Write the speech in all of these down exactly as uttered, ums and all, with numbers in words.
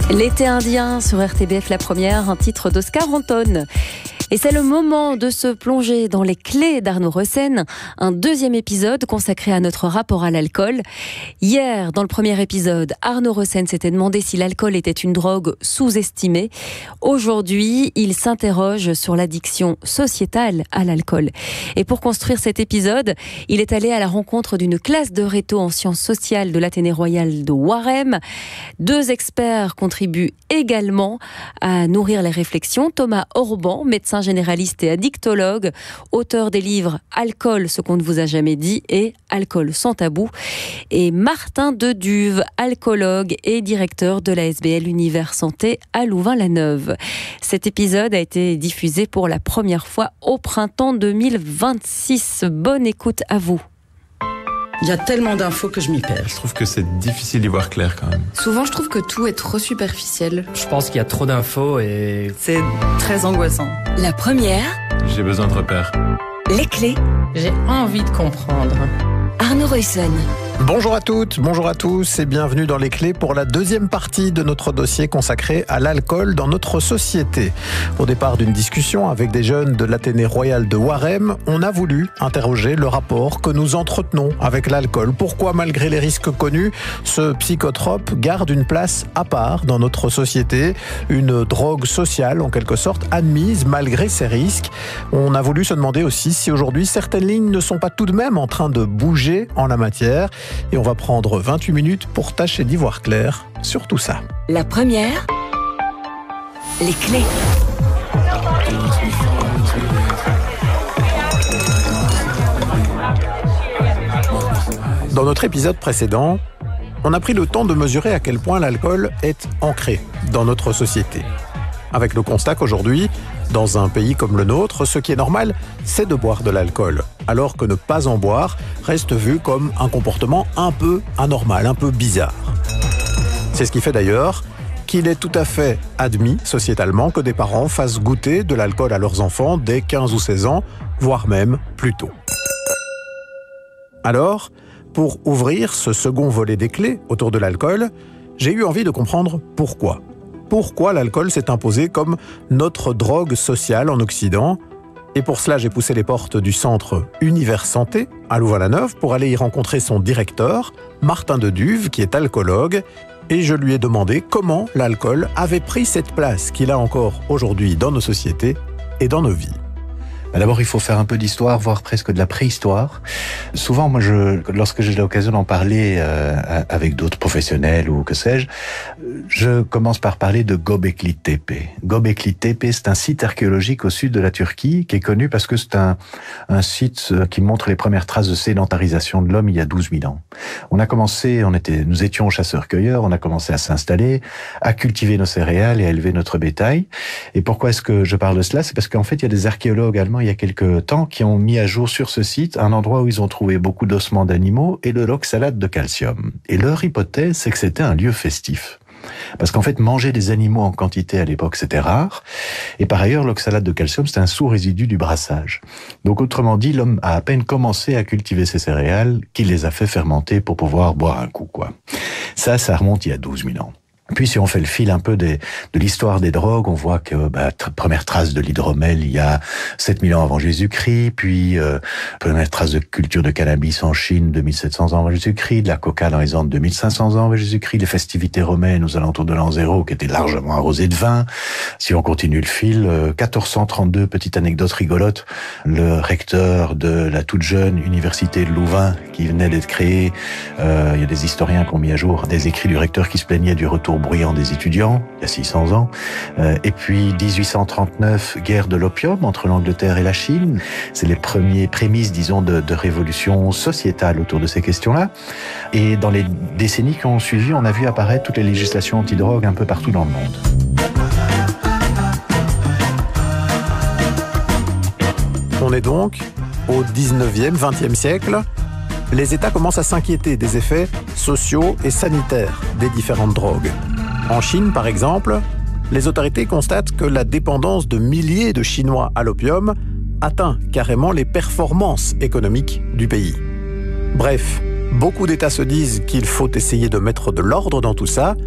L'été indien sur R T B F, la première, un titre d'Oscar Anton. Et c'est le moment de se plonger dans les clés d'Arnaud Reussen, un deuxième épisode consacré à notre rapport à l'alcool. Hier, dans le premier épisode, Arnaud Reussen s'était demandé si l'alcool était une drogue sous-estimée. Aujourd'hui, il s'interroge sur l'addiction sociétale à l'alcool. Et pour construire cet épisode, il est allé à la rencontre d'une classe de réto en sciences sociales de l'Athénée Royal de Waremme. Deux experts contribuent également à nourrir les réflexions. Thomas Orban, médecin généraliste et addictologue, auteur des livres « Alcool, ce qu'on ne vous a jamais dit » et « Alcool sans tabou ». Et Martin Deduve, alcoologue et directeur de l'A S B L Univers Santé à Louvain-la-Neuve. Cet épisode a été diffusé pour la première fois au printemps deux mille vingt-six. Bonne écoute à vous. Il y a tellement d'infos que je m'y perds. Je trouve que c'est difficile d'y voir clair quand même. Souvent, je trouve que tout est trop superficiel. Je pense qu'il y a trop d'infos et c'est très angoissant. La première. J'ai besoin de repères. Les clés. J'ai envie de comprendre. Arnaud Reussen. Bonjour à toutes, bonjour à tous et bienvenue dans Les Clés pour la deuxième partie de notre dossier consacré à l'alcool dans notre société. Au départ d'une discussion avec des jeunes de l'Athénée Royal de Waremme, on a voulu interroger le rapport que nous entretenons avec l'alcool. Pourquoi, malgré les risques connus, ce psychotrope garde une place à part dans notre société, une drogue sociale en quelque sorte admise malgré ses risques. On a voulu se demander aussi si aujourd'hui certaines lignes ne sont pas tout de même en train de bouger en la matière. Et on va prendre vingt-huit minutes pour tâcher d'y voir clair sur tout ça. La première, les clés. Dans notre épisode précédent, on a pris le temps de mesurer à quel point l'alcool est ancré dans notre société. Avec le constat qu'aujourd'hui, dans un pays comme le nôtre, ce qui est normal, c'est de boire de l'alcool, alors que ne pas en boire reste vu comme un comportement un peu anormal, un peu bizarre. C'est ce qui fait d'ailleurs qu'il est tout à fait admis sociétalement que des parents fassent goûter de l'alcool à leurs enfants dès quinze ou seize ans, voire même plus tôt. Alors, pour ouvrir ce second volet des clés autour de l'alcool, j'ai eu envie de comprendre pourquoi. Pourquoi l'alcool s'est imposé comme notre drogue sociale en Occident. Et pour cela, j'ai poussé les portes du centre Univers Santé à Louvain-la-Neuve pour aller y rencontrer son directeur, Martin Deduve, qui est alcoologue, et je lui ai demandé comment l'alcool avait pris cette place qu'il a encore aujourd'hui dans nos sociétés et dans nos vies. D'abord, il faut faire un peu d'histoire, voire presque de la préhistoire. Souvent, moi, je, lorsque j'ai l'occasion d'en parler euh, avec d'autres professionnels ou que sais-je, je commence par parler de Göbekli Tepe. Göbekli Tepe, c'est un site archéologique au sud de la Turquie qui est connu parce que c'est un, un site qui montre les premières traces de sédentarisation de l'homme il y a douze mille ans. On a commencé, on était, nous étions chasseurs-cueilleurs, on a commencé à s'installer, à cultiver nos céréales et à élever notre bétail. Et pourquoi est-ce que je parle de cela? C'est parce qu'en fait, il y a des archéologues allemands il y a quelques temps qui ont mis à jour sur ce site un endroit où ils ont trouvé beaucoup d'ossements d'animaux et de l'oxalate de calcium. Et leur hypothèse, c'est que c'était un lieu festif. Parce qu'en fait, manger des animaux en quantité à l'époque, c'était rare. Et par ailleurs, l'oxalate de calcium, c'est un sous-résidu du brassage. Donc, autrement dit, l'homme a à peine commencé à cultiver ses céréales qu'il les a fait fermenter pour pouvoir boire un coup, quoi. Ça, ça remonte il y a douze mille ans. Puis si on fait le fil un peu des, de l'histoire des drogues, on voit que bah, t- première trace de l'hydromel il y a sept mille ans avant Jésus-Christ, puis euh, première trace de culture de cannabis en Chine deux mille sept cents ans avant Jésus-Christ, de la coca dans les Andes deux mille cinq cents ans avant Jésus-Christ, les festivités romaines aux alentours de l'an zéro qui étaient largement arrosées de vin. Si on continue le fil, euh, quatorze cent trente-deux, petite anecdote rigolote, le recteur de la toute jeune université de Louvain qui venait d'être créée, euh, il y a des historiens qui ont mis à jour des écrits du recteur qui se plaignait du retour bruyant des étudiants, il y a six cents ans. Euh, et puis, dix-huit cent trente-neuf, guerre de l'opium entre l'Angleterre et la Chine. C'est les premières prémices, disons, de, de révolution sociétale autour de ces questions-là. Et dans les décennies qui ont suivi, on a vu apparaître toutes les législations anti-drogue un peu partout dans le monde. On est donc au dix-neuvième, vingtième siècle. Les États commencent à s'inquiéter des effets sociaux et sanitaires des différentes drogues. En Chine, par exemple, les autorités constatent que la dépendance de milliers de Chinois à l'opium atteint carrément les performances économiques du pays. Bref, beaucoup d'États se disent qu'il faut essayer de mettre de l'ordre dans tout ça,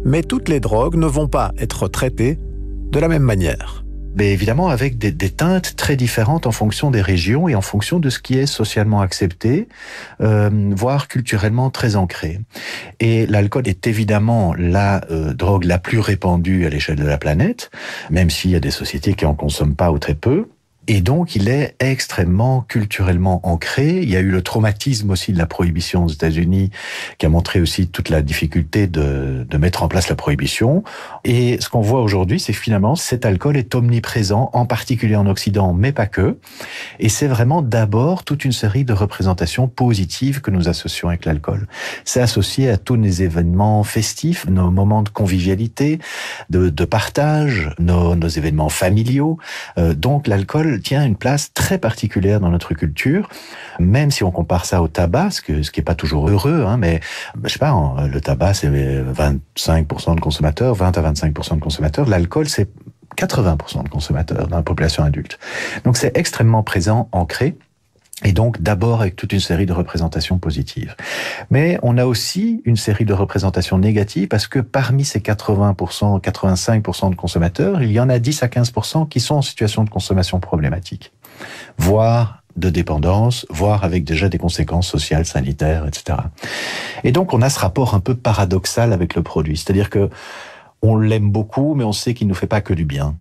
mais toutes les drogues ne vont pas être traitées de la même manière. Mais évidemment avec des, des teintes très différentes en fonction des régions et en fonction de ce qui est socialement accepté, euh, voire culturellement très ancré. Et l'alcool est évidemment la euh, drogue la plus répandue à l'échelle de la planète, même s'il y a des sociétés qui en consomment pas ou très peu. Et donc, il est extrêmement culturellement ancré. Il y a eu le traumatisme aussi de la prohibition aux États-Unis, qui a montré aussi toute la difficulté de, de mettre en place la prohibition. Et ce qu'on voit aujourd'hui, c'est que finalement, cet alcool est omniprésent, en particulier en Occident, mais pas que. Et c'est vraiment d'abord toute une série de représentations positives que nous associons avec l'alcool. C'est associé à tous les événements festifs, nos moments de convivialité, de, de partage, nos, nos événements familiaux. Euh, donc, l'alcool tient une place très particulière dans notre culture, même si on compare ça au tabac, ce, que, ce qui est pas toujours heureux, hein, mais je sais pas, le tabac c'est vingt-cinq pour cent de consommateurs, vingt à vingt-cinq pour cent de consommateurs, l'alcool c'est quatre-vingts pour cent de consommateurs dans la population adulte. Donc c'est extrêmement présent, ancré. Et donc, d'abord avec toute une série de représentations positives. Mais on a aussi une série de représentations négatives parce que parmi ces quatre-vingts pour cent, quatre-vingt-cinq pour cent de consommateurs, il y en a dix à quinze pour cent qui sont en situation de consommation problématique, voire de dépendance, voire avec déjà des conséquences sociales, sanitaires, et cetera. Et donc, on a ce rapport un peu paradoxal avec le produit. C'est-à-dire que on l'aime beaucoup, mais on sait qu'il ne nous fait pas que du bien.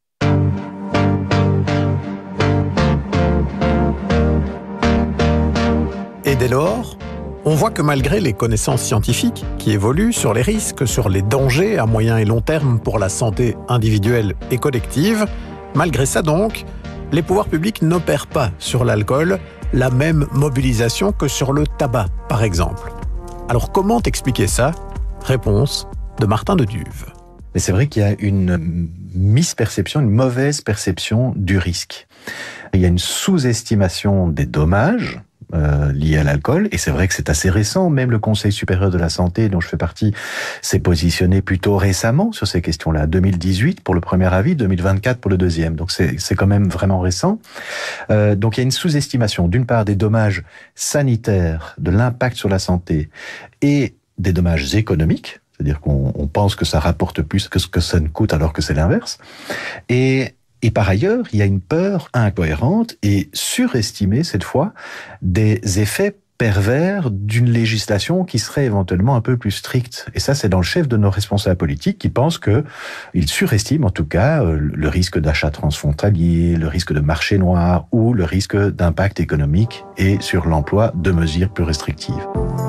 Et dès lors, on voit que malgré les connaissances scientifiques qui évoluent sur les risques, sur les dangers à moyen et long terme pour la santé individuelle et collective, malgré ça donc, les pouvoirs publics n'opèrent pas sur l'alcool la même mobilisation que sur le tabac, par exemple. Alors comment expliquer ça ? Réponse de Martin de Duve. Mais c'est vrai qu'il y a une misperception, une mauvaise perception du risque. Il y a une sous-estimation des dommages Euh, liés à l'alcool, et c'est vrai que c'est assez récent, même le Conseil supérieur de la santé, dont je fais partie, s'est positionné plutôt récemment sur ces questions-là, deux mille dix-huit pour le premier avis, deux mille vingt-quatre pour le deuxième, donc c'est, c'est quand même vraiment récent. Euh, donc il y a une sous-estimation, d'une part des dommages sanitaires, de l'impact sur la santé, et des dommages économiques, c'est-à-dire qu'on on pense que ça rapporte plus que ce que ça ne coûte, alors que c'est l'inverse, et Et par ailleurs, il y a une peur incohérente et surestimée, cette fois, des effets pervers d'une législation qui serait éventuellement un peu plus stricte. Et ça, c'est dans le chef de nos responsables politiques qui pensent que ils surestiment, en tout cas, le risque d'achat transfrontalier, le risque de marché noir ou le risque d'impact économique et sur l'emploi de mesures plus restrictives.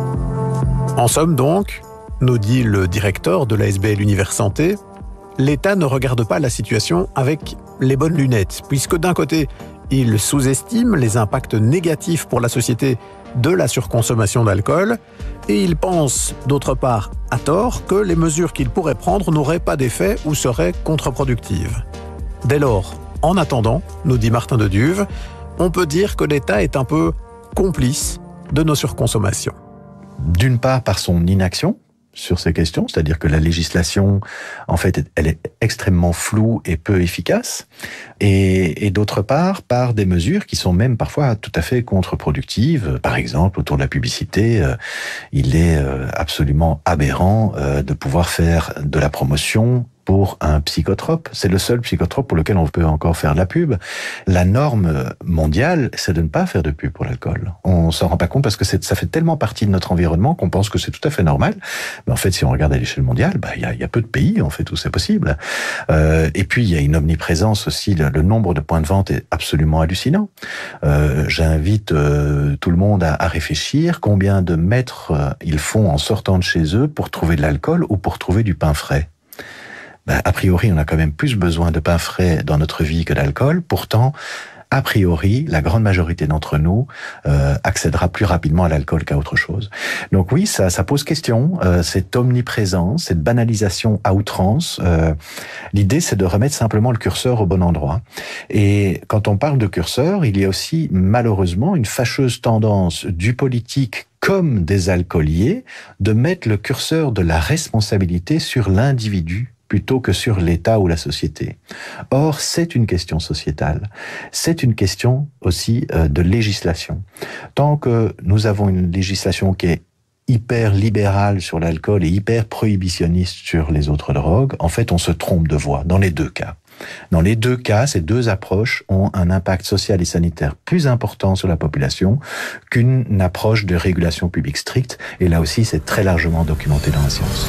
En somme donc, nous dit le directeur de l'A S B L Univers Santé, l'État ne regarde pas la situation avec les bonnes lunettes, puisque d'un côté, il sous-estime les impacts négatifs pour la société de la surconsommation d'alcool, et il pense, d'autre part, à tort, que les mesures qu'il pourrait prendre n'auraient pas d'effet ou seraient contre-productives. Dès lors, en attendant, nous dit Martin de Duve, on peut dire que l'État est un peu complice de nos surconsommations. D'une part, par son inaction sur ces questions, c'est-à-dire que la législation, en fait, elle est extrêmement floue et peu efficace, et, et d'autre part, par des mesures qui sont même parfois tout à fait contre-productives. Par exemple, autour de la publicité, euh, il est euh, absolument aberrant euh, de pouvoir faire de la promotion pour un psychotrope. C'est le seul psychotrope pour lequel on peut encore faire de la pub. La norme mondiale, c'est de ne pas faire de pub pour l'alcool. On s'en rend pas compte parce que c'est, ça fait tellement partie de notre environnement qu'on pense que c'est tout à fait normal. Mais en fait, si on regarde à l'échelle mondiale, bah, il y a, y a peu de pays, en fait, où c'est possible. Euh, et puis, il y a une omniprésence aussi. Le, le nombre de points de vente est absolument hallucinant. Euh, j'invite euh, tout le monde à, à réfléchir combien de mètres euh, ils font en sortant de chez eux pour trouver de l'alcool ou pour trouver du pain frais. Ben, a priori, on a quand même plus besoin de pain frais dans notre vie que d'alcool. Pourtant, a priori, la grande majorité d'entre nous euh, accédera plus rapidement à l'alcool qu'à autre chose. Donc oui, ça, ça pose question, euh, cette omniprésence, cette banalisation à outrance. Euh, l'idée, c'est de remettre simplement le curseur au bon endroit. Et quand on parle de curseur, il y a aussi malheureusement une fâcheuse tendance du politique comme des alcooliers de mettre le curseur de la responsabilité sur l'individu plutôt que sur l'État ou la société. Or, c'est une question sociétale. C'est une question aussi euh, de législation. Tant que nous avons une législation qui est hyper libéral sur l'alcool et hyper prohibitionniste sur les autres drogues, en fait, on se trompe de voie dans les deux cas. Dans les deux cas, ces deux approches ont un impact social et sanitaire plus important sur la population qu'une approche de régulation publique stricte. Et là aussi, c'est très largement documenté dans la science.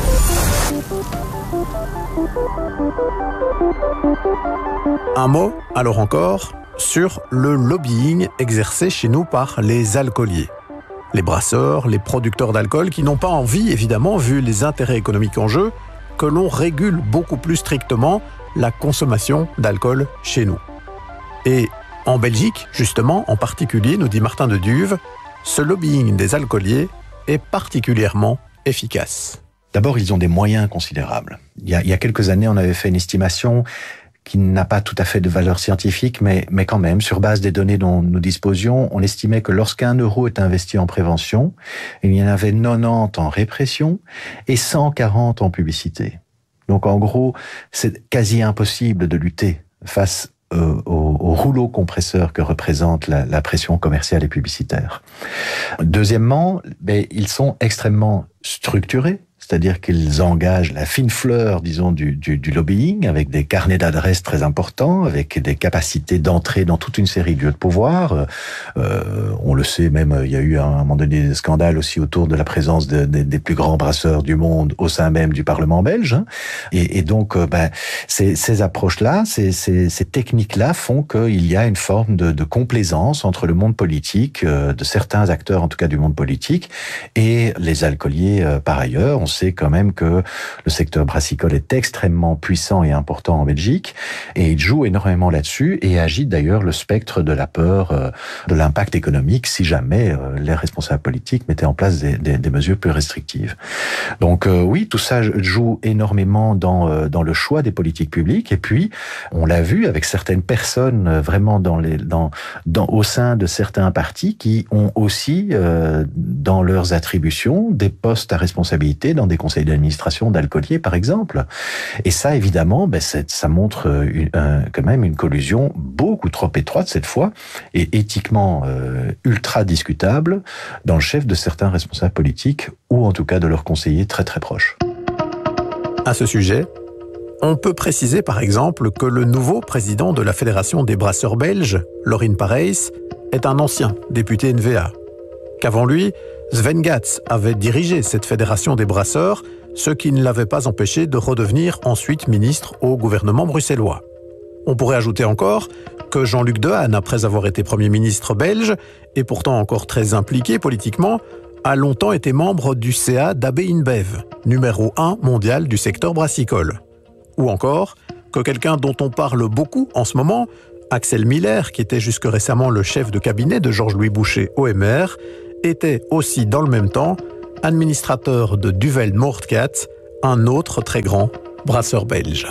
Un mot, alors encore, sur le lobbying exercé chez nous par les alcooliers. Les brasseurs, les producteurs d'alcool qui n'ont pas envie, évidemment, vu les intérêts économiques en jeu, que l'on régule beaucoup plus strictement la consommation d'alcool chez nous. Et en Belgique, justement, en particulier, nous dit Martin de Duve, ce lobbying des alcooliers est particulièrement efficace. D'abord, ils ont des moyens considérables. Il y a, il y a quelques années, on avait fait une estimation qui n'a pas tout à fait de valeur scientifique, mais, mais quand même, sur base des données dont nous disposions, on estimait que lorsqu'un euro est investi en prévention, il y en avait quatre-vingt-dix en répression et cent quarante en publicité. Donc en gros, c'est quasi impossible de lutter face euh, au, au rouleau compresseur que représente la, la pression commerciale et publicitaire. Deuxièmement, ben, ils sont extrêmement structurés. C'est-à-dire qu'ils engagent la fine fleur, disons, du, du, du lobbying, avec des carnets d'adresses très importants, avec des capacités d'entrée dans toute une série de lieux de pouvoir. Euh, on le sait, même, il y a eu à un moment donné des scandales aussi autour de la présence de, de, des plus grands brasseurs du monde au sein même du Parlement belge. Et, et donc, ben, ces, ces approches-là, ces, ces, ces techniques-là font qu'il y a une forme de, de complaisance entre le monde politique, de certains acteurs, en tout cas du monde politique, et les alcooliers par ailleurs. On sait quand même que le secteur brassicole est extrêmement puissant et important en Belgique, et il joue énormément là-dessus et agite d'ailleurs le spectre de la peur, de l'impact économique si jamais les responsables politiques mettaient en place des, des, des mesures plus restrictives. Donc euh, oui, tout ça joue énormément dans, dans le choix des politiques publiques, et puis on l'a vu avec certaines personnes vraiment dans les, dans, dans, au sein de certains partis qui ont aussi euh, dans leurs attributions des postes à responsabilité dans des conseils d'administration d'alcooliers, par exemple. Et ça, évidemment, ben, ça montre une, un, quand même une collusion beaucoup trop étroite, cette fois, et éthiquement euh, ultra discutable dans le chef de certains responsables politiques, ou en tout cas de leurs conseillers très très proches. À ce sujet, on peut préciser, par exemple, que le nouveau président de la Fédération des brasseurs belges, Laurine Pareys, est un ancien député N V A. Qu'avant lui, Sven Gatz avait dirigé cette fédération des brasseurs, ce qui ne l'avait pas empêché de redevenir ensuite ministre au gouvernement bruxellois. On pourrait ajouter encore que Jean-Luc Dehaene, après avoir été Premier ministre belge, et pourtant encore très impliqué politiquement, a longtemps été membre du C A d'A B InBev, numéro un mondial du secteur brassicole. Ou encore que quelqu'un dont on parle beaucoup en ce moment, Axel Miller, qui était jusque récemment le chef de cabinet de Georges-Louis Boucher au M R, était aussi dans le même temps administrateur de Duvel Moordcat, un autre très grand brasseur belge.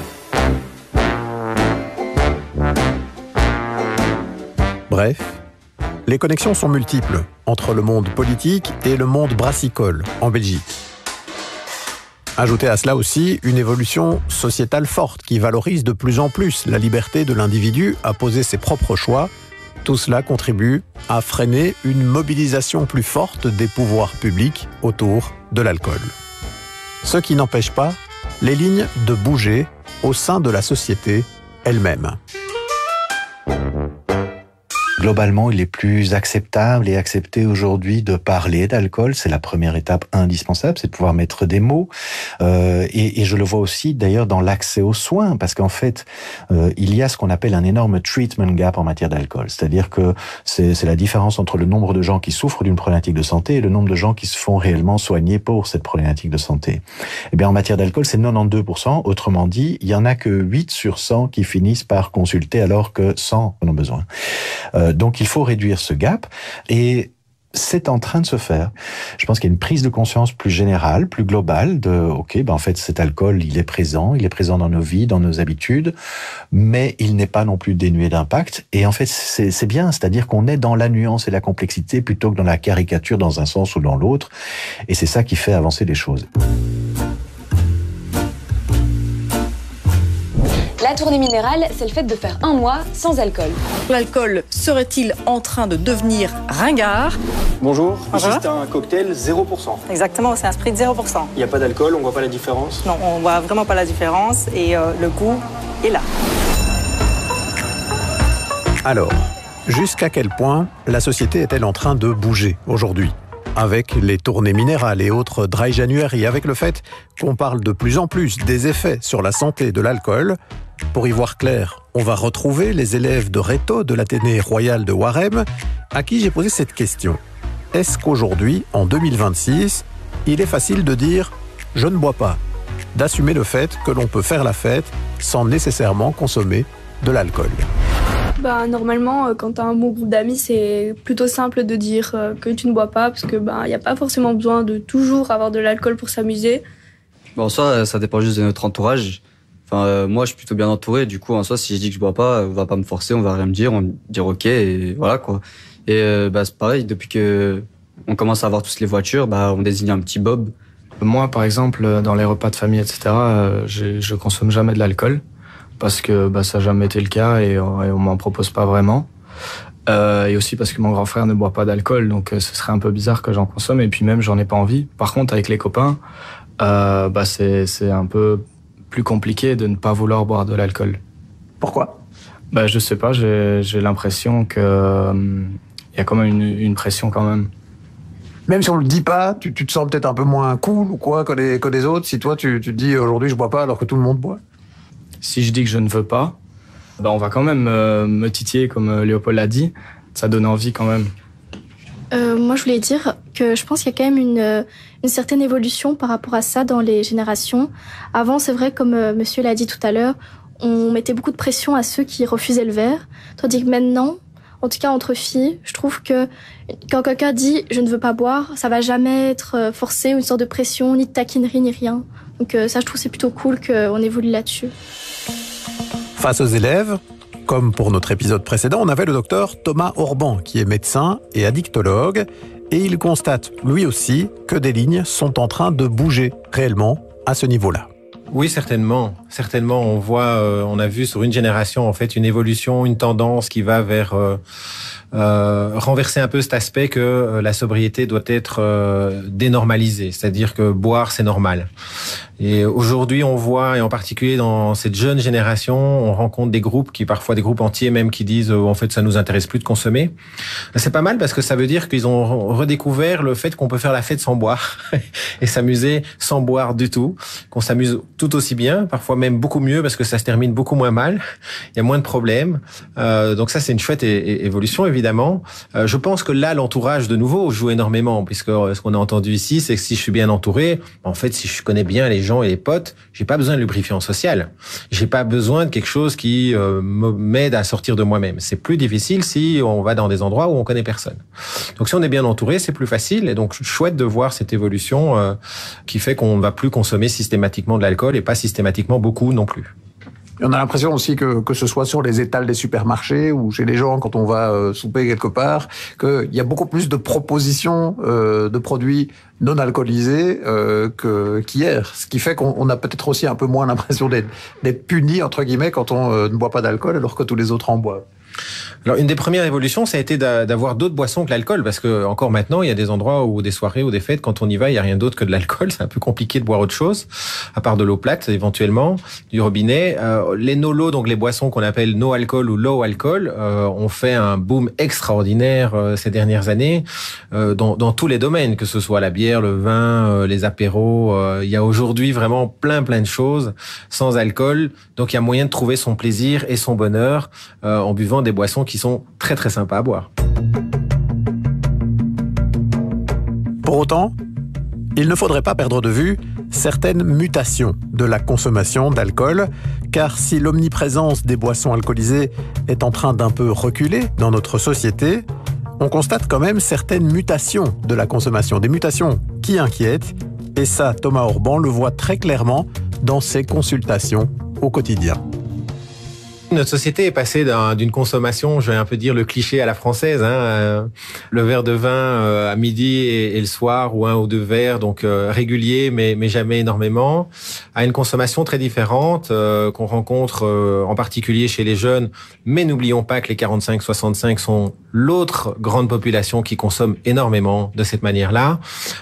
Bref, les connexions sont multiples entre le monde politique et le monde brassicole en Belgique. Ajoutez à cela aussi une évolution sociétale forte qui valorise de plus en plus la liberté de l'individu à poser ses propres choix. Tout cela contribue à freiner une mobilisation plus forte des pouvoirs publics autour de l'alcool. Ce qui n'empêche pas les lignes de bouger au sein de la société elle-même. Globalement, il est plus acceptable et accepté aujourd'hui de parler d'alcool. C'est la première étape indispensable, c'est de pouvoir mettre des mots. Euh, et, et je le vois aussi d'ailleurs dans l'accès aux soins, parce qu'en fait, euh, il y a ce qu'on appelle un énorme treatment gap en matière d'alcool. C'est-à-dire que c'est, c'est la différence entre le nombre de gens qui souffrent d'une problématique de santé et le nombre de gens qui se font réellement soigner pour cette problématique de santé. Eh bien, en matière d'alcool, c'est quatre-vingt-douze pour cent. Autrement dit, il y en a que huit sur cent qui finissent par consulter alors que cent en ont besoin. Euh, Donc, il faut réduire ce gap et c'est en train de se faire. Je pense qu'il y a une prise de conscience plus générale, plus globale de, ok, ben en fait, cet alcool, il est présent, il est présent dans nos vies, dans nos habitudes, mais il n'est pas non plus dénué d'impact. Et en fait, c'est, c'est bien, c'est-à-dire qu'on est dans la nuance et la complexité plutôt que dans la caricature dans un sens ou dans l'autre. Et c'est ça qui fait avancer les choses. La tournée minérale, c'est le fait de faire un mois sans alcool. L'alcool serait-il en train de devenir ringard? Bonjour, Bonjour. ici c'est un cocktail zéro pour cent. Exactement, c'est un spritz zéro pour cent. Il n'y a pas d'alcool, on voit pas la différence? Non, on voit vraiment pas la différence et euh, le goût est là. Alors, jusqu'à quel point la société est-elle en train de bouger aujourd'hui ? Avec les tournées minérales et autres dry January, avec le fait qu'on parle de plus en plus des effets sur la santé de l'alcool. Pour y voir clair, on va retrouver les élèves de Réto de l'Athénée Royal de Waremme, à qui j'ai posé cette question. Est-ce qu'aujourd'hui, en deux mille vingt-six, il est facile de dire « je ne bois pas », d'assumer le fait que l'on peut faire la fête sans nécessairement consommer de l'alcool ? Bah, normalement, quand tu as un bon groupe d'amis, c'est plutôt simple de dire que tu ne bois pas, parce que bah, y a pas forcément besoin de toujours avoir de l'alcool pour s'amuser. Bon, en soi, ça dépend juste de notre entourage. Enfin, euh, moi, je suis plutôt bien entouré. Du coup, en soi, si je dis que je bois pas, on va pas me forcer, on va rien me dire, on va me dire ok, et voilà quoi. Et euh, bah, c'est pareil, depuis que on commence à avoir tous les voitures, bah, on désigne un petit Bob. Moi, par exemple, dans les repas de famille, et cetera, euh, je consomme jamais de l'alcool. Parce que bah, ça n'a jamais été le cas et, et on m'en propose pas vraiment. Euh, et aussi parce que mon grand frère ne boit pas d'alcool, donc euh, ce serait un peu bizarre que j'en consomme, et puis même j'en ai pas envie. Par contre, avec les copains, euh, bah, c'est, c'est un peu plus compliqué de ne pas vouloir boire de l'alcool. Pourquoi ? Bah, je sais pas, j'ai, j'ai l'impression qu'il euh, y a quand même une, une pression quand même. Même si on le dit pas, tu, tu te sens peut-être un peu moins cool ou quoi que les, que les autres, si toi tu, tu te dis aujourd'hui je bois pas alors que tout le monde boit ? Si je dis que je ne veux pas, bah on va quand même euh, me titiller, comme euh, Léopold l'a dit. Ça donne envie quand même. Euh, moi, je voulais dire que je pense qu'il y a quand même une, une certaine évolution par rapport à ça dans les générations. Avant, c'est vrai, comme euh, monsieur l'a dit tout à l'heure, on mettait beaucoup de pression à ceux qui refusaient le verre. Tandis que maintenant, en tout cas entre filles, je trouve que quand quelqu'un dit « je ne veux pas boire », ça va jamais être forcé, une sorte de pression, ni de taquinerie, ni rien. Donc euh, ça, je trouve que c'est plutôt cool qu'on évolue là-dessus. Face aux élèves, comme pour notre épisode précédent, on avait le docteur Thomas Orban, qui est médecin et addictologue, et il constate, lui aussi, que des lignes sont en train de bouger réellement à ce niveau-là. Oui, certainement. Certainement, on voit, euh, on a vu sur une génération, en fait, une évolution, une tendance qui va vers euh, euh, renverser un peu cet aspect que euh, la sobriété doit être euh, dénormalisée. C'est-à-dire que boire, c'est normal. Et aujourd'hui, on voit, et en particulier dans cette jeune génération, on rencontre des groupes qui, parfois des groupes entiers même, qui disent euh, en fait, ça nous intéresse plus de consommer. C'est pas mal parce que ça veut dire qu'ils ont redécouvert le fait qu'on peut faire la fête sans boire et s'amuser sans boire du tout, qu'on s'amuse tout aussi bien, parfois même beaucoup mieux parce que ça se termine beaucoup moins mal, il y a moins de problèmes. Euh, donc ça, c'est une chouette é- é- évolution, évidemment. Euh, je pense que là, l'entourage, de nouveau, joue énormément, puisque euh, ce qu'on a entendu ici, c'est que si je suis bien entouré, en fait, si je connais bien les gens et les potes, j'ai pas besoin de lubrifiant social. J'ai pas besoin de quelque chose qui euh, m'aide à sortir de moi-même. C'est plus difficile si on va dans des endroits où on connaît personne. Donc si on est bien entouré, c'est plus facile. Et donc chouette de voir cette évolution euh, qui fait qu'on ne va plus consommer systématiquement de l'alcool et pas systématiquement beaucoup non plus. Et on a l'impression aussi que, que ce soit sur les étals des supermarchés ou chez les gens quand on va euh, souper quelque part, qu'il y a beaucoup plus de propositions euh, de produits non alcoolisés euh, que, qu'hier. Ce qui fait qu'on on a peut-être aussi un peu moins l'impression d'être, d'être puni, entre guillemets, quand on euh, ne boit pas d'alcool alors que tous les autres en boivent. Alors, une des premières évolutions, ça a été d'avoir d'autres boissons que l'alcool, parce que encore maintenant, il y a des endroits où des soirées ou des fêtes, quand on y va, il y a rien d'autre que de l'alcool. C'est un peu compliqué de boire autre chose, à part de l'eau plate, éventuellement, du robinet. Euh, les no-lo, donc les boissons qu'on appelle no alcool ou low alcool, euh, ont fait un boom extraordinaire euh, ces dernières années, euh, dans, dans tous les domaines, que ce soit la bière, le vin, euh, les apéros. Euh, il y a aujourd'hui vraiment plein, plein de choses sans alcool. Donc, il y a moyen de trouver son plaisir et son bonheur euh, en buvant des boissons qui sont très très sympas à boire. Pour autant, il ne faudrait pas perdre de vue certaines mutations de la consommation d'alcool, car si l'omniprésence des boissons alcoolisées est en train d'un peu reculer dans notre société, on constate quand même certaines mutations de la consommation, des mutations qui inquiètent, et ça, Thomas Orban le voit très clairement dans ses consultations au quotidien. Notre société est passée d'un, d'une consommation, je vais un peu dire le cliché à la française, hein, euh, le verre de vin euh, à midi et, et le soir, ou un ou deux verres, donc euh, régulier, mais, mais jamais énormément, à une consommation très différente euh, qu'on rencontre euh, en particulier chez les jeunes. Mais n'oublions pas que les quarante-cinq soixante-cinq sont l'autre grande population qui consomme énormément de cette manière-là.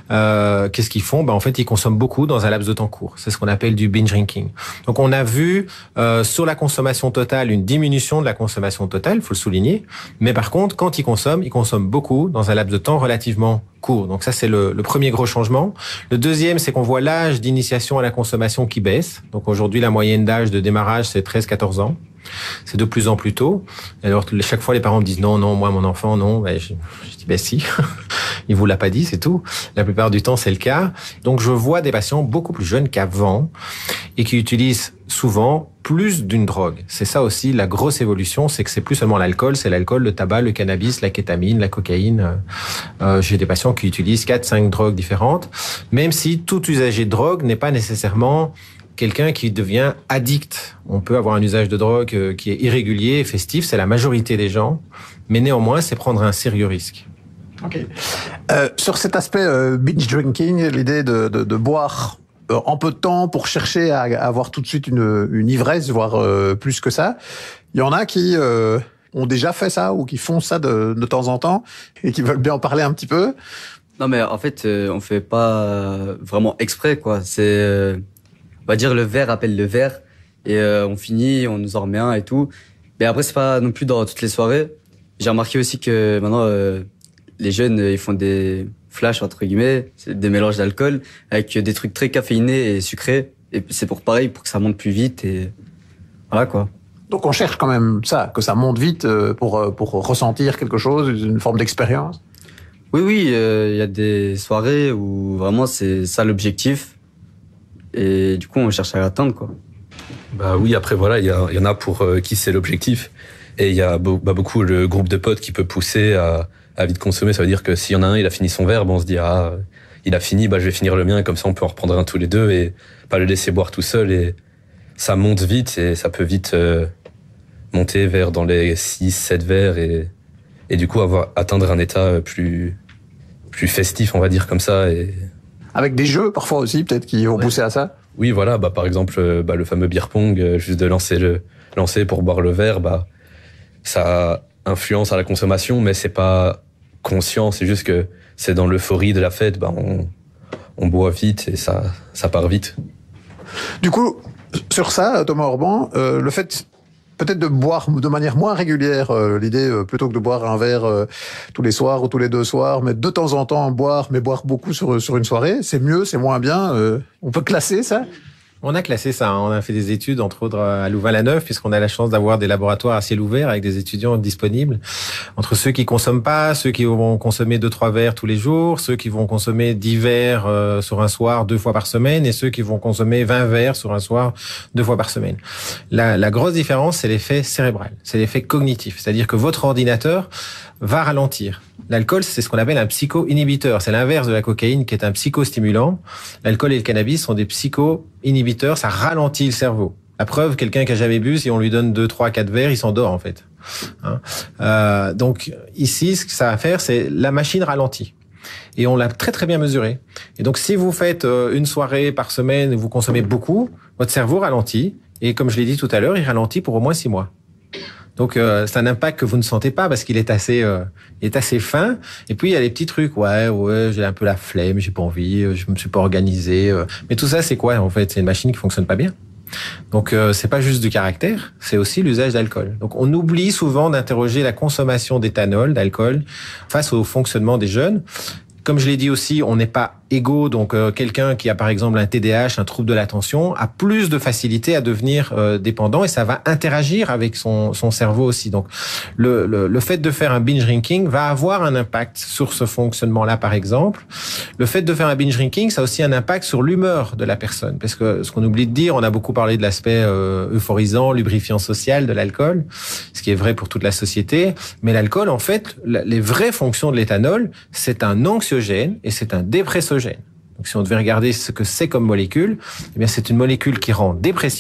Euh, qu'est-ce qu'ils font ? Ben, en fait, ils consomment beaucoup dans un laps de temps court. C'est ce qu'on appelle du binge drinking. Donc, on a vu euh, sur la consommation totale une diminution de la consommation totale, il faut le souligner. Mais par contre, quand ils consomment, ils consomment beaucoup dans un laps de temps relativement court. Donc ça, c'est le, le premier gros changement. Le deuxième, c'est qu'on voit l'âge d'initiation à la consommation qui baisse. Donc aujourd'hui, la moyenne d'âge de démarrage, c'est treize quatorze ans. C'est de plus en plus tôt. Et alors, chaque fois, les parents me disent non, non, moi, mon enfant, non. Ben, je, je dis, ben si. Il vous l'a pas dit, c'est tout. La plupart du temps, c'est le cas. Donc, je vois des patients beaucoup plus jeunes qu'avant et qui utilisent souvent plus d'une drogue. C'est ça aussi la grosse évolution, c'est que c'est plus seulement l'alcool, c'est l'alcool, le tabac, le cannabis, la kétamine, la cocaïne. Euh, j'ai des patients qui utilisent quatre, cinq drogues différentes, même si tout usager de drogue n'est pas nécessairement quelqu'un qui devient addict. On peut avoir un usage de drogue qui est irrégulier, festif, c'est la majorité des gens, mais néanmoins, c'est prendre un sérieux risque. Ok. Euh, sur cet aspect euh, binge drinking, l'idée de, de, de boire euh, en peu de temps pour chercher à, à avoir tout de suite une, une ivresse, voire euh, plus que ça, il y en a qui euh, ont déjà fait ça ou qui font ça de, de temps en temps et qui veulent bien en parler un petit peu. Non, mais en fait, euh, on fait pas vraiment exprès, quoi. C'est, euh, on va dire, le verre appelle le verre et euh, on finit, on nous en remet un et tout. Mais après, c'est pas non plus dans toutes les soirées. J'ai remarqué aussi que maintenant, euh, les jeunes, ils font des flashs, entre guillemets, c'est des mélanges d'alcool avec des trucs très caféinés et sucrés. Et c'est pour pareil, pour que ça monte plus vite et voilà, quoi. Donc on cherche quand même ça, que ça monte vite pour, pour ressentir quelque chose, une forme d'expérience. Oui, oui, il euh, y a des soirées où vraiment c'est ça l'objectif. Et du coup, on cherche à l'atteindre, quoi. Bah oui, après voilà, il y, y en a pour euh, qui c'est l'objectif. Et il y a be- bah, beaucoup le groupe de potes qui peut pousser à, à vite consommer. Ça veut dire que s'il y en a un, il a fini son verre, bah, on se dit, ah, il a fini, bah, je vais finir le mien. Et comme ça, on peut en reprendre un tous les deux et pas le laisser boire tout seul. Et ça monte vite et ça peut vite euh, monter vers dans les six, sept verres et, et du coup avoir, atteindre un état plus, plus festif, on va dire comme ça. Et... Avec des jeux, parfois aussi, peut-être, qui vont ouais. pousser à ça. Oui, voilà, bah, par exemple, bah, le fameux beer pong, euh, juste de lancer le, lancer pour boire le verre, bah, ça influence à la consommation, mais c'est pas conscient, c'est juste que c'est dans l'euphorie de la fête, bah, on, on boit vite et ça, ça part vite. Du coup, sur ça, Thomas Orban, euh, le fait peut-être de boire de manière moins régulière, euh, l'idée euh, plutôt que de boire un verre euh, tous les soirs ou tous les deux soirs, mais de temps en temps boire, mais boire beaucoup sur sur une soirée, c'est mieux, c'est moins bien. Euh, on peut classer ça. On a classé ça, hein. On a fait des études, entre autres à Louvain-la-Neuve, puisqu'on a la chance d'avoir des laboratoires à ciel ouvert avec des étudiants disponibles. Entre ceux qui consomment pas, ceux qui vont consommer deux, trois verres tous les jours, ceux qui vont consommer dix verres euh, sur un soir deux fois par semaine, et ceux qui vont consommer vingt verres sur un soir deux fois par semaine. La, la grosse différence, c'est l'effet cérébral, c'est l'effet cognitif, c'est-à-dire que votre ordinateur va ralentir. L'alcool, c'est ce qu'on appelle un psycho-inhibiteur. C'est l'inverse de la cocaïne qui est un psychostimulant. L'alcool et le cannabis sont des psycho-inhibiteurs. Ça ralentit le cerveau. La preuve, quelqu'un qui a jamais bu, si on lui donne deux, trois, quatre verres, il s'endort, en fait. Hein euh, donc, ici, ce que ça va faire, c'est la machine ralentit. Et on l'a très, très bien mesuré. Et donc, si vous faites une soirée par semaine et vous consommez beaucoup, votre cerveau ralentit. Et comme je l'ai dit tout à l'heure, il ralentit pour au moins six mois. Donc euh, c'est un impact que vous ne sentez pas parce qu'il est assez, euh, il est assez fin. Et puis il y a les petits trucs, ouais, ouais, j'ai un peu la flemme, j'ai pas envie, je me suis pas organisé. Euh. Mais tout ça, c'est quoi en fait? C'est une machine qui fonctionne pas bien. Donc euh, c'est pas juste du caractère, c'est aussi l'usage d'alcool. Donc on oublie souvent d'interroger la consommation d'éthanol, d'alcool, face au fonctionnement des jeunes. Comme je l'ai dit aussi, on n'est pas égaux. Donc euh, quelqu'un qui a par exemple un T D A H, un trouble de l'attention, a plus de facilité à devenir euh, dépendant et ça va interagir avec son, son cerveau aussi. Donc le, le, le fait de faire un binge drinking va avoir un impact sur ce fonctionnement-là par exemple. Le fait de faire un binge drinking, ça a aussi un impact sur l'humeur de la personne. Parce que ce qu'on oublie de dire, on a beaucoup parlé de l'aspect euh, euphorisant, lubrifiant social de l'alcool, ce qui est vrai pour toute la société. Mais l'alcool, en fait, les vraies fonctions de l'éthanol, c'est un anxiogène et c'est un dépressogène. Donc, si on devait regarder ce que c'est comme molécule, eh bien, c'est une molécule qui rend dépressive,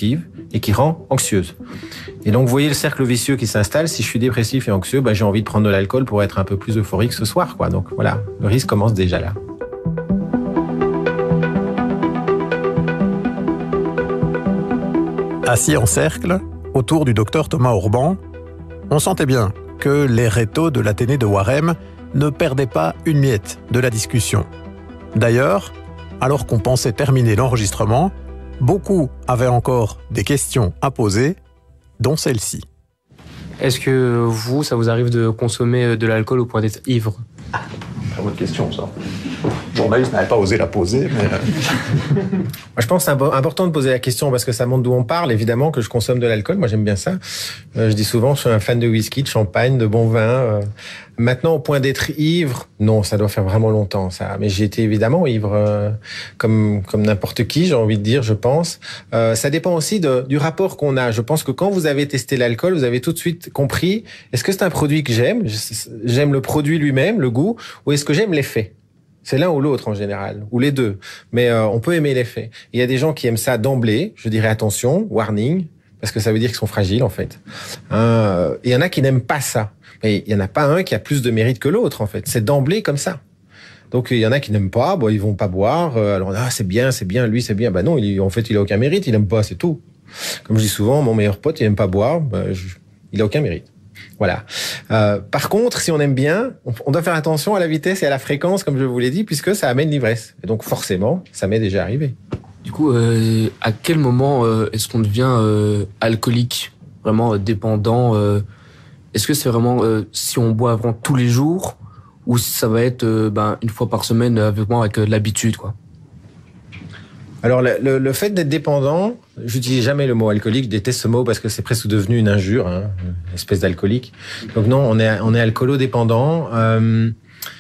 et qui rend anxieuse. Et donc, vous voyez le cercle vicieux qui s'installe. Si je suis dépressif et anxieux, bah, j'ai envie de prendre de l'alcool pour être un peu plus euphorique ce soir, quoi. Donc, voilà, le risque commence déjà là. Assis en cercle, autour du docteur Thomas Orban, on sentait bien que les rétos de l'Athénée de Waremme ne perdaient pas une miette de la discussion. D'ailleurs, alors qu'on pensait terminer l'enregistrement, beaucoup avaient encore des questions à poser, dont celle-ci. Est-ce que vous, ça vous arrive de consommer de l'alcool au point d'être ivre ? Ah, c'est votre question, ça. Le journaliste n'avait pas osé la poser, mais... Moi, je pense que c'est important de poser la question parce que ça montre d'où on parle, évidemment, que je consomme de l'alcool. Moi, j'aime bien ça. Euh, je dis souvent, je suis un fan de whisky, de champagne, de bon vin. Euh, maintenant, au point d'être ivre, non, ça doit faire vraiment longtemps, ça. Mais j'ai été évidemment ivre, euh, comme comme n'importe qui, j'ai envie de dire, je pense. Euh, ça dépend aussi de, du rapport qu'on a. Je pense que quand vous avez testé l'alcool, vous avez tout de suite compris, est-ce que c'est un produit que j'aime ? J'aime le produit lui-même, le goût, ou est-ce que j'aime l'effet ? C'est l'un ou l'autre en général, ou les deux. Mais euh, on peut aimer l'effet. Il y a des gens qui aiment ça d'emblée. Je dirais attention, warning, parce que ça veut dire qu'ils sont fragiles en fait. Euh, il y en a qui n'aiment pas ça. Mais il y en a pas un qui a plus de mérite que l'autre en fait. C'est d'emblée comme ça. Donc il y en a qui n'aiment pas, bon ils vont pas boire. Euh, alors ah c'est bien, c'est bien, lui c'est bien. Bah non, il, en fait il a aucun mérite, il aime pas, c'est tout. Comme je dis souvent, mon meilleur pote il aime pas boire, bah, je, il a aucun mérite. Voilà. Euh, par contre, si on aime bien, on, on doit faire attention à la vitesse et à la fréquence, comme je vous l'ai dit, puisque ça amène l'ivresse. Et donc forcément, ça m'est déjà arrivé. Du coup, euh, à quel moment euh, est-ce qu'on devient euh, alcoolique, vraiment euh, dépendant euh, Est-ce que c'est vraiment euh, si on boit vraiment tous les jours, ou ça va être euh, ben, une fois par semaine avec moi avec euh, l'habitude, quoi? Alors, le, le, le fait d'être dépendant, j'utilise jamais le mot alcoolique, je déteste ce mot parce que c'est presque devenu une injure, hein, une espèce d'alcoolique. Donc non, on est, on est alcoolo-dépendant. Euh,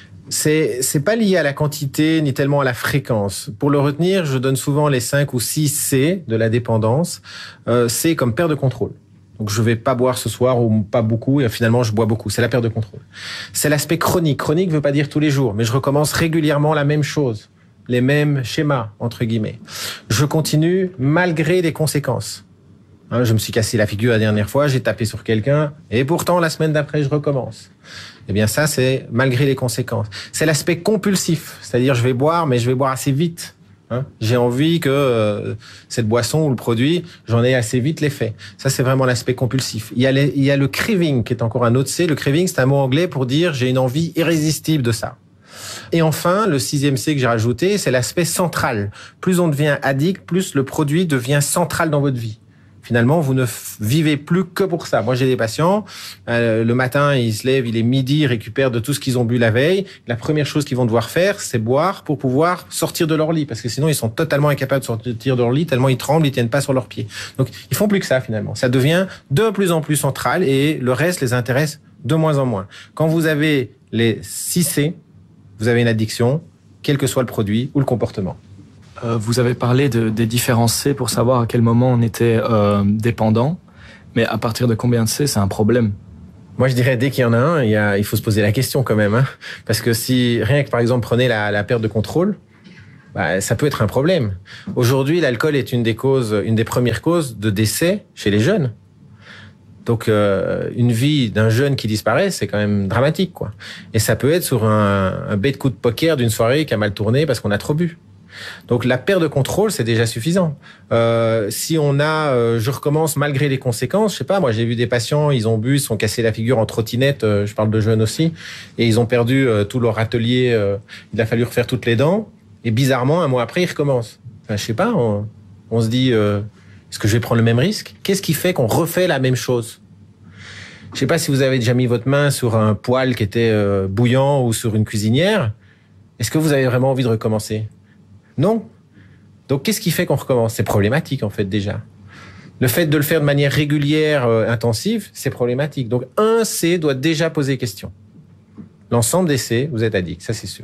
c'est, c'est pas lié à la quantité ni tellement à la fréquence. Pour le retenir, je donne souvent les cinq ou six C de la dépendance. Euh, C comme perte de contrôle. Donc je vais pas boire ce soir ou pas beaucoup et finalement je bois beaucoup. C'est la perte de contrôle. C'est l'aspect chronique. Chronique veut pas dire tous les jours, mais je recommence régulièrement la même chose. Les mêmes schémas, entre guillemets. Je continue malgré les conséquences. Hein, je me suis cassé la figure la dernière fois, j'ai tapé sur quelqu'un, et pourtant, la semaine d'après, je recommence. Eh bien, ça, c'est malgré les conséquences. C'est l'aspect compulsif, c'est-à-dire je vais boire, mais je vais boire assez vite. Hein, j'ai envie que euh, cette boisson ou le produit, j'en ai assez vite l'effet. Ça, c'est vraiment l'aspect compulsif. Il y a les, il y a le craving, qui est encore un autre C. Le craving, c'est un mot anglais pour dire j'ai une envie irrésistible de ça. Et enfin, le sixième C que j'ai rajouté, c'est l'aspect central. Plus on devient addict, plus le produit devient central dans votre vie. Finalement, vous ne vivez plus que pour ça. Moi, j'ai des patients, euh, le matin, ils se lèvent, il est midi, ils récupèrent de tout ce qu'ils ont bu la veille. La première chose qu'ils vont devoir faire, c'est boire pour pouvoir sortir de leur lit. Parce que sinon, ils sont totalement incapables de sortir de leur lit, tellement ils tremblent, ils tiennent pas sur leurs pieds. Donc, ils font plus que ça, finalement. Ça devient de plus en plus central et le reste les intéresse de moins en moins. Quand vous avez les six C, vous avez une addiction, quel que soit le produit ou le comportement. Euh, vous avez parlé de, des différents C pour savoir à quel moment on était euh, dépendant, mais à partir de combien de C, c'est un problème? Moi, je dirais dès qu'il y en a un, il, y a, il faut se poser la question quand même. Hein, parce que si, rien que par exemple, prenez la, la perte de contrôle, bah, ça peut être un problème. Aujourd'hui, l'alcool est une des causes, une des premières causes de décès chez les jeunes. Donc, euh, une vie d'un jeune qui disparaît, c'est quand même dramatique, quoi. Et ça peut être sur un, un bête coup de poker d'une soirée qui a mal tourné parce qu'on a trop bu. Donc, la perte de contrôle, c'est déjà suffisant. Euh, si on a, euh, je recommence malgré les conséquences, je sais pas, moi, j'ai vu des patients, ils ont bu, ils se sont cassés la figure en trottinette, euh, je parle de jeunes aussi, et ils ont perdu euh, tout leur atelier, euh, il a fallu refaire toutes les dents, et bizarrement, un mois après, ils recommencent. Enfin, je sais pas, on, on se dit... Euh, est-ce que je vais prendre le même risque? Qu'est-ce qui fait qu'on refait la même chose? Je sais pas si vous avez déjà mis votre main sur un poêle qui était euh, bouillant ou sur une cuisinière. Est-ce que vous avez vraiment envie de recommencer? Non. Donc, qu'est-ce qui fait qu'on recommence? C'est problématique, en fait, déjà. Le fait de le faire de manière régulière, euh, intensive, c'est problématique. Donc, un C doit déjà poser question. L'ensemble des C, vous êtes addict, ça c'est sûr.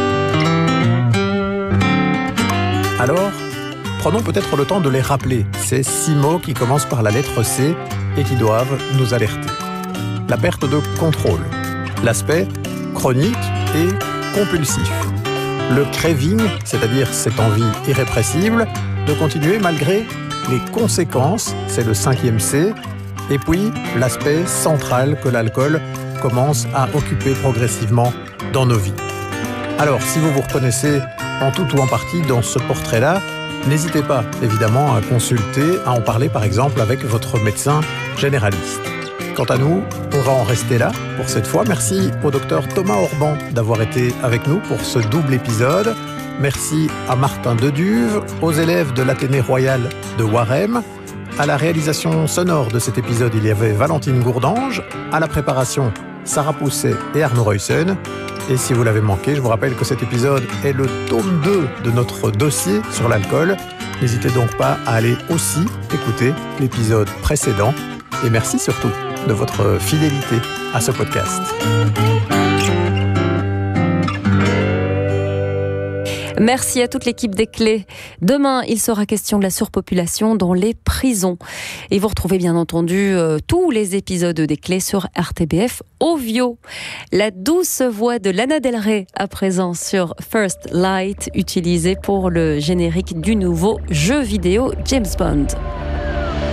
Alors, prenons peut-être le temps de les rappeler, ces six mots qui commencent par la lettre C et qui doivent nous alerter. La perte de contrôle, l'aspect chronique et compulsif, le craving, c'est-à-dire cette envie irrépressible de continuer malgré les conséquences, c'est le cinquième C, et puis l'aspect central que l'alcool commence à occuper progressivement dans nos vies. Alors, si vous vous reconnaissez en tout ou en partie dans ce portrait-là, n'hésitez pas évidemment à consulter, à en parler par exemple avec votre médecin généraliste. Quant à nous, on va en rester là pour cette fois. Merci au docteur Thomas Orban d'avoir été avec nous pour ce double épisode. Merci à Martin Deduve, aux élèves de l'Athénée Royal de Waremme. À la réalisation sonore de cet épisode, il y avait Valentine Gourdange. À la préparation, Sarah Pousset et Arnaud Reussen. Et si vous l'avez manqué, je vous rappelle que cet épisode est le tome deux de notre dossier sur l'alcool. N'hésitez donc pas à aller aussi écouter l'épisode précédent. Et merci surtout de votre fidélité à ce podcast. Merci à toute l'équipe des Clés. Demain, il sera question de la surpopulation dans les prisons. Et vous retrouvez bien entendu euh, tous les épisodes des Clés sur R T B F Ovio. La douce voix de Lana Del Rey à présent sur First Light, utilisée pour le générique du nouveau jeu vidéo James Bond.